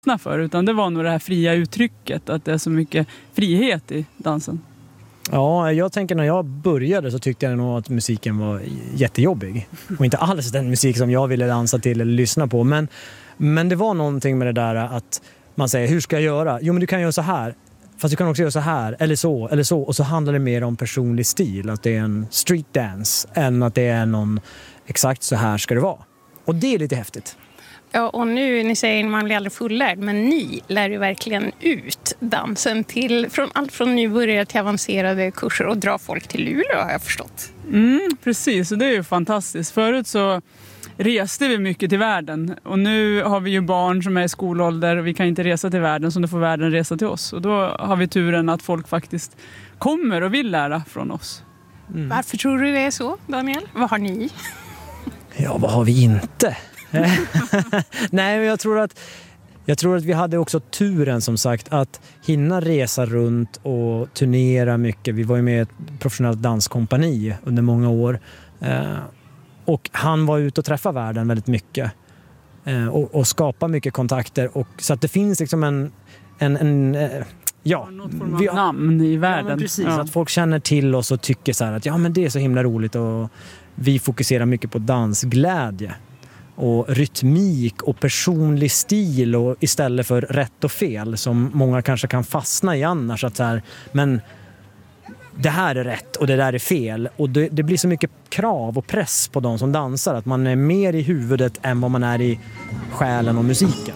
för, utan det var nog det här fria uttrycket, att det är så mycket frihet i dansen. Ja, jag tänker när jag började så tyckte jag nog att musiken var jättejobbig. Och inte alls den musik som jag ville dansa till eller lyssna på. Men det var någonting med det där att man säger, hur ska jag göra? Jo, men du kan göra så här. Fast du kan också göra så här, eller så. Och så handlar det mer om personlig stil. Att det är en street dance än att det är någon exakt så här ska det vara. Och det är lite häftigt. Ja, och nu, ni säger man blir aldrig fullärd, men ni lär ju verkligen ut dansen till allt från nybörjare till avancerade kurser och dra folk till Luleå, har jag förstått. Precis, och det är ju fantastiskt. Förut så reste vi mycket till världen, och nu har vi ju barn som är i skolålder och vi kan inte resa till världen, så nu får världen resa till oss. Och då har vi turen att folk faktiskt kommer och vill lära från oss. Varför tror du det är så, Daniel? Vad har ni? Ja, vad har vi inte? Nej, men jag tror att vi hade också turen, som sagt, att hinna resa runt och turnera mycket. Vi var ju med i ett professionellt danskompani under många år. Och han var ute och träffa världen väldigt mycket. Och skapa mycket kontakter. Och, så att det finns liksom något form av namn i världen. Ja, precis. Ja. Att folk känner till oss och tycker så här att ja, men det är så himla roligt. Och vi fokuserar mycket på dansglädje. Och rytmik och personlig stil, och istället för rätt och fel som många kanske kan fastna i annars, att så här, men det här är rätt och det där är fel, och det blir så mycket krav och press på de som dansar att man är mer i huvudet än vad man är i själen och musiken.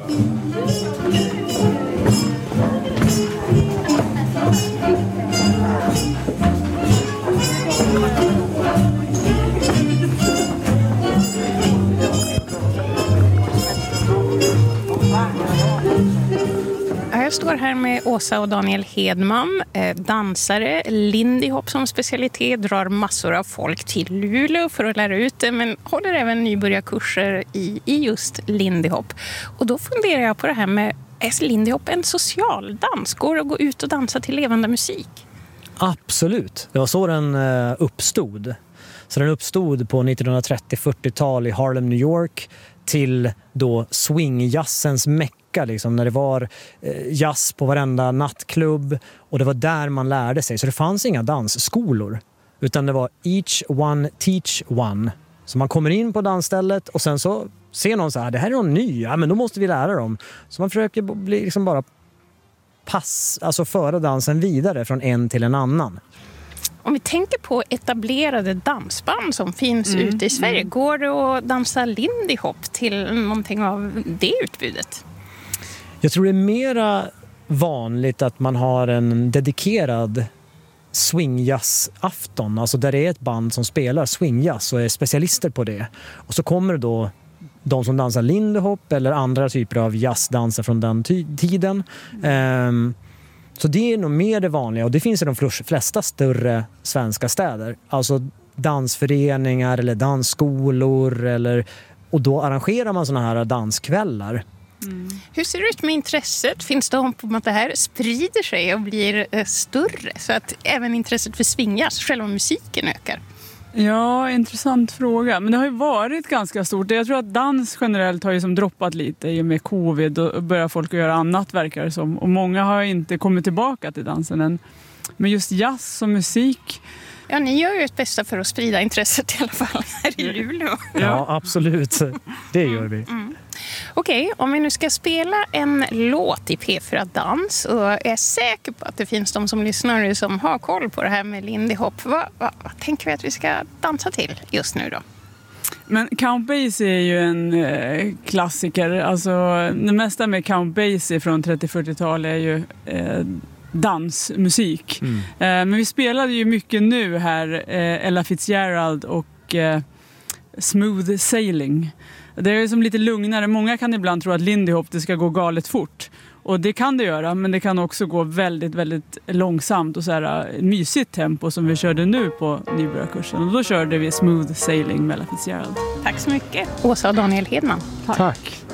Jag står här med Åsa och Daniel Hedman, dansare, Lindy Hop som specialitet, drar massor av folk till Luleå för att lära ut det, men håller även nybörjarkurser i just Lindy Hop. Och då funderar jag på det här med, är Lindy Hop en social dans? Går det att gå ut och dansa till levande musik? Absolut, det var så den uppstod. Så den uppstod på 1930-40-tal i Harlem, New York, till då swingjazzens mecka, liksom, när det var jazz på varenda nattklubb, och det var där man lärde sig. Så det fanns inga dansskolor, utan det var each one teach one. Så man kommer in på dansstället och sen så ser någon så här, det här är någon ny, ja, men då måste vi lära dem. Så man försöker bli liksom bara föra dansen vidare från en till en annan. Om vi tänker på etablerade dansband som finns ute i Sverige, går det att dansa Lindy Hop till någonting av det utbudet? Jag tror det är mera vanligt att man har en dedikerad swingjazz-afton, alltså där det är ett band som spelar swingjazz och är specialister på det. Och så kommer det då de som dansar Lindy Hop eller andra typer av jazzdanser från den tiden. Så det är nog mer det vanliga, och det finns i de flesta större svenska städer. Alltså dansföreningar eller dansskolor, och då arrangerar man såna här danskvällar. Hur ser det ut med intresset? Finns det hopp om att det här sprider sig och blir större, så att även intresset för swingjazz, själva musiken, ökar? Ja, intressant fråga. Men det har ju varit ganska stort. Jag tror att dans generellt har ju som droppat lite i och med covid, och börjar folk att göra annat, verkar det som. Och många har inte kommit tillbaka till dansen än. Men just jazz och musik... Ja, ni gör ju ett bästa för att sprida intresset i alla fall här i Luleå. Ja, absolut. Det gör vi. Okej, om vi nu ska spela en låt i P4 Dans, och jag är säker på att det finns de som lyssnar som har koll på det här med Lindy Hop. Vad tänker vi att vi ska dansa till just nu då? Men Count Basie är ju en klassiker. Alltså, det mesta med Count Basie från 30-40-tal är ju dansmusik. Men vi spelade ju mycket nu här Ella Fitzgerald och Smooth Sailing. Det är som lite lugnare. Många kan ibland tro att Lindy Hop det ska gå galet fort. Och det kan det göra, men det kan också gå väldigt, väldigt långsamt och så här mysigt tempo som vi körde nu på nybörjarkursen. Och då körde vi Smooth Sailing med Ella Fitzgerald. Tack så mycket, Åsa och Daniel Hedman. Tack.